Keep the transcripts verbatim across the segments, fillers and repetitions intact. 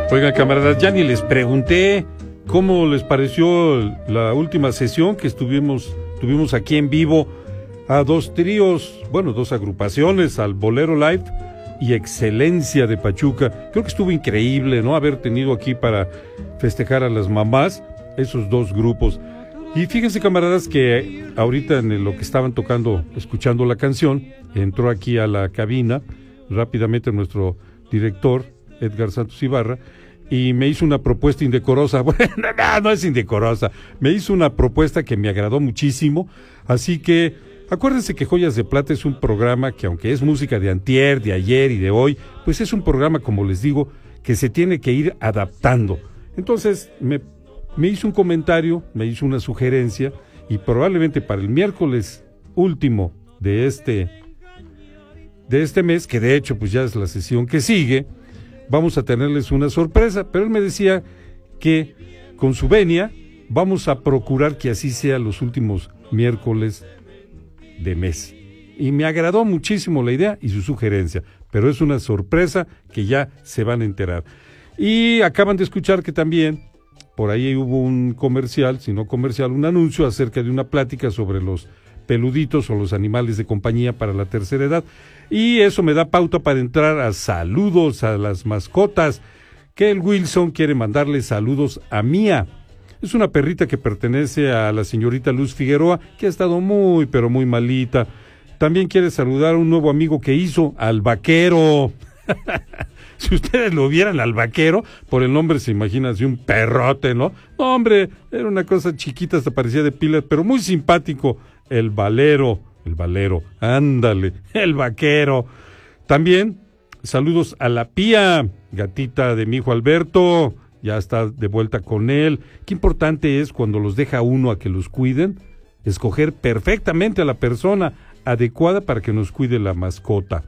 Oigan, camaradas, ya ni les pregunté cómo les pareció la última sesión que estuvimos tuvimos aquí en vivo a dos tríos, bueno, dos agrupaciones, al Bolero Live y Excelencia de Pachuca. Creo que estuvo increíble, ¿no? Haber tenido aquí para festejar a las mamás esos dos grupos. Y fíjense, camaradas, que ahorita en lo que estaban tocando, escuchando la canción, entró aquí a la cabina rápidamente nuestro director, Edgar Santos Ibarra, y me hizo una propuesta indecorosa. Bueno, no, no es indecorosa, me hizo una propuesta que me agradó muchísimo, así que acuérdense que Joyas de Plata es un programa que, aunque es música de antier, de ayer y de hoy, pues es un programa, como les digo, que se tiene que ir adaptando. Entonces me, me hizo un comentario, me hizo una sugerencia, y probablemente para el miércoles último de este, de este mes, que de hecho pues ya es la sesión que sigue, vamos a tenerles una sorpresa, pero él me decía que con su venia vamos a procurar que así sea los últimos miércoles de mes. Y me agradó muchísimo la idea y su sugerencia, pero es una sorpresa que ya se van a enterar. Y acaban de escuchar que también por ahí hubo un comercial, si no comercial, un anuncio acerca de una plática sobre los peluditos o los animales de compañía para la tercera edad. Y eso me da pauta para entrar a saludos a las mascotas, que el Wilson quiere mandarle saludos a Mía. Es una perrita que pertenece a la señorita Luz Figueroa, que ha estado muy, pero muy malita. También quiere saludar a un nuevo amigo que hizo, al Vaquero. Si ustedes lo vieran al Vaquero, por el nombre se imagina así un perrote, ¿no? No, hombre, era una cosa chiquita, hasta parecía de pilas, pero muy simpático. El Valero, el Valero, ándale, el Vaquero. También saludos a la Pía, gatita de mi hijo Alberto, ya está de vuelta con él. Qué importante es cuando los deja uno a que los cuiden, escoger perfectamente a la persona adecuada para que nos cuide la mascota.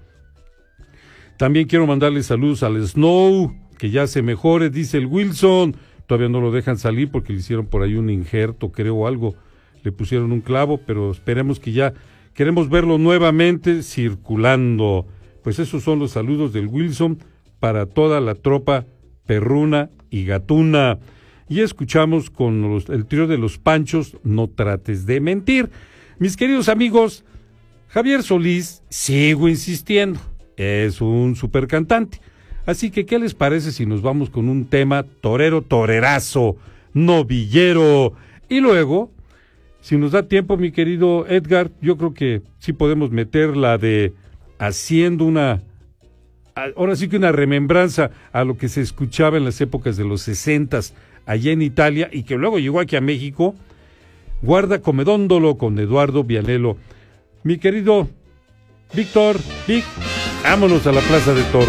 También quiero mandarle saludos al Snow, que ya se mejore, dice el Wilson. Todavía no lo dejan salir porque le hicieron por ahí un injerto, creo, o algo. Le pusieron un clavo, pero esperemos que ya, queremos verlo nuevamente circulando. Pues esos son los saludos del Wilson para toda la tropa perruna y gatuna. Y escuchamos con los, el trío de los Panchos, No trates de mentir. Mis queridos amigos, Javier Solís, sigo insistiendo, es un super cantante. Así que, ¿qué les parece si nos vamos con un tema torero, torerazo, novillero? Y luego, si nos da tiempo, mi querido Edgar, yo creo que sí podemos meter la de haciendo una, ahora sí que una remembranza a lo que se escuchaba en las épocas de los sesentas allá en Italia y que luego llegó aquí a México, Guarda Comedóndolo con Eduardo Vianello. Mi querido Víctor, Vic, vámonos a la Plaza de Toros.